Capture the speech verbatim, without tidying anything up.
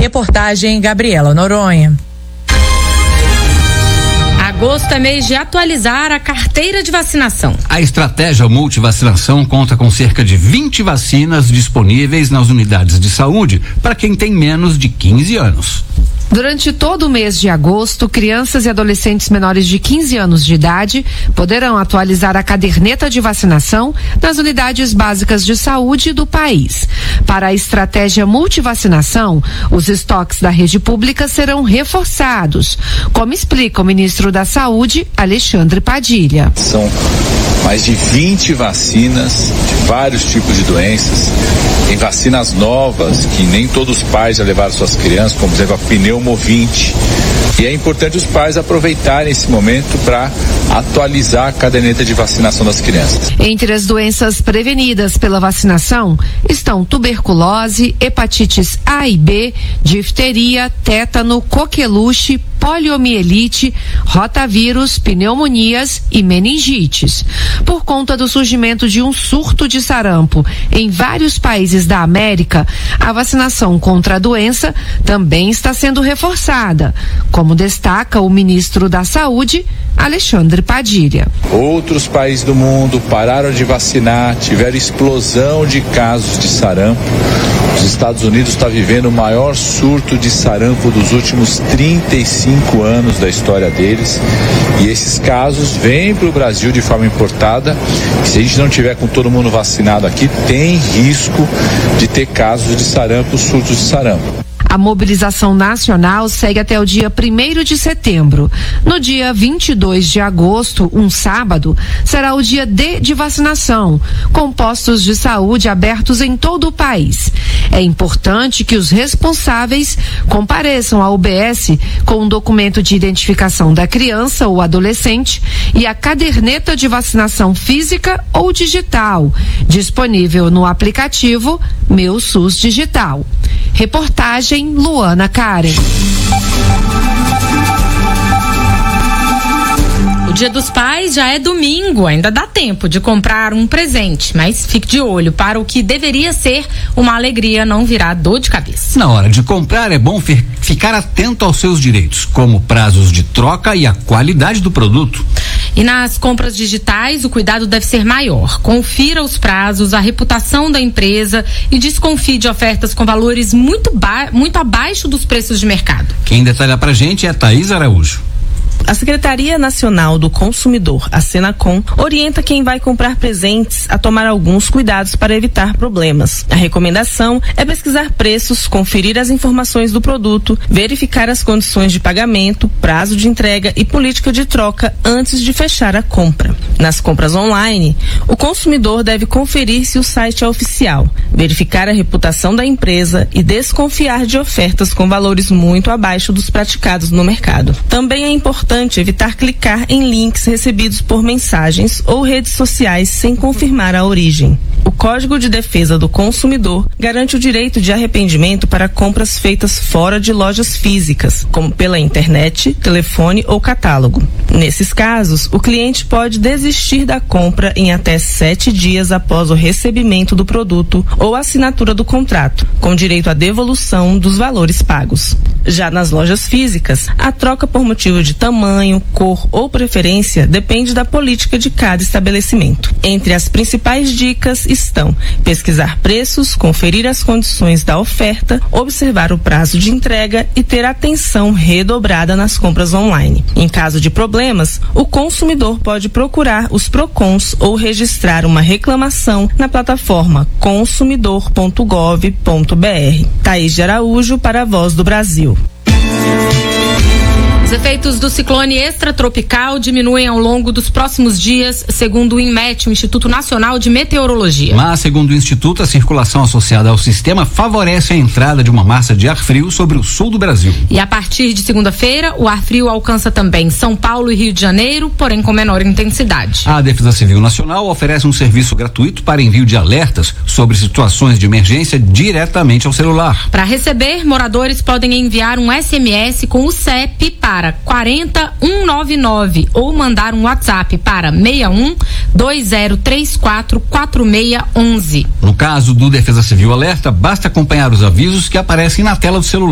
Reportagem Gabriela Noronha. Agosto é mês de atualizar a carteira de vacinação. A estratégia multivacinação conta com cerca de vinte vacinas disponíveis nas unidades de saúde para quem tem menos de quinze anos. Durante todo o mês de agosto, crianças e adolescentes menores de quinze anos de idade poderão atualizar a caderneta de vacinação nas unidades básicas de saúde do país. Para a estratégia multivacinação, os estoques da rede pública serão reforçados, como explica o ministro da Saúde, Alexandre Padilha. São mais de vinte vacinas de vários tipos de doenças. Tem vacinas novas que nem todos os pais já levaram suas crianças, como por exemplo a pneumovinte. E é importante os pais aproveitarem esse momento para atualizar a caderneta de vacinação das crianças. Entre as doenças prevenidas pela vacinação estão tuberculose, hepatites A e B, difteria, tétano, coqueluche, poliomielite, rotavírus, pneumonias e meningites. Por conta do surgimento de um surto de sarampo em vários países da América, a vacinação contra a doença também está sendo reforçada, como destaca o ministro da Saúde, Alexandre Padilha. Outros países do mundo pararam de vacinar, tiveram explosão de casos de sarampo. Os Estados Unidos está vivendo o maior surto de sarampo dos últimos trinta e cinco anos da história deles. E esses casos vêm para o Brasil de forma importada. E se a gente não tiver com todo mundo vacinado aqui, tem risco de ter casos de sarampo, surtos de sarampo. A mobilização nacional segue até o dia primeiro de setembro. No dia vinte e dois de agosto, um sábado, será o dia D de vacinação, com postos de saúde abertos em todo o país. É importante que os responsáveis compareçam à U B S com um documento de identificação da criança ou adolescente e a caderneta de vacinação física ou digital, disponível no aplicativo Meu SUS Digital. Reportagem Luana Karen. O Dia dos Pais já é domingo, ainda dá tempo de comprar um presente, mas fique de olho para o que deveria ser uma alegria não virar dor de cabeça. Na hora de comprar é bom fi- ficar atento aos seus direitos, como prazos de troca e a qualidade do produto. E nas compras digitais, o cuidado deve ser maior. Confira os prazos, a reputação da empresa e desconfie de ofertas com valores muito, ba- muito abaixo dos preços de mercado. Quem detalha pra gente é a Thaís Araújo. A Secretaria Nacional do Consumidor, a Senacom, orienta quem vai comprar presentes a tomar alguns cuidados para evitar problemas. A recomendação é pesquisar preços, conferir as informações do produto, verificar as condições de pagamento, prazo de entrega e política de troca antes de fechar a compra. Nas compras online, o consumidor deve conferir se o site é oficial, verificar a reputação da empresa e desconfiar de ofertas com valores muito abaixo dos praticados no mercado. Também é importante evitar clicar em links recebidos por mensagens ou redes sociais sem confirmar a origem. O Código de Defesa do Consumidor garante o direito de arrependimento para compras feitas fora de lojas físicas, como pela internet, telefone ou catálogo. Nesses casos, o cliente pode desistir da compra em até sete dias após o recebimento do produto ou assinatura do contrato, com direito à devolução dos valores pagos. Já nas lojas físicas, a troca por motivo de tamanho, cor ou preferência depende da política de cada estabelecimento. Entre as principais dicas estão pesquisar preços, conferir as condições da oferta, observar o prazo de entrega e ter atenção redobrada nas compras online. Em caso de problemas, o consumidor pode procurar os PROCONs ou registrar uma reclamação na plataforma consumidor ponto gov ponto br. Thaís de Araújo para a Voz do Brasil. Os efeitos do ciclone extratropical diminuem ao longo dos próximos dias, segundo o INMET, o Instituto Nacional de Meteorologia. Mas, segundo o Instituto, a circulação associada ao sistema favorece a entrada de uma massa de ar frio sobre o sul do Brasil. E a partir de segunda-feira, o ar frio alcança também São Paulo e Rio de Janeiro, porém com menor intensidade. A Defesa Civil Nacional oferece um serviço gratuito para envio de alertas sobre situações de emergência diretamente ao celular. Para receber, moradores podem enviar um S M S com o C E P para quarenta um nove nove ou mandar um WhatsApp para seis um dois zero três quatro quatro seis um um. No caso do Defesa Civil Alerta, basta acompanhar os avisos que aparecem na tela do celular.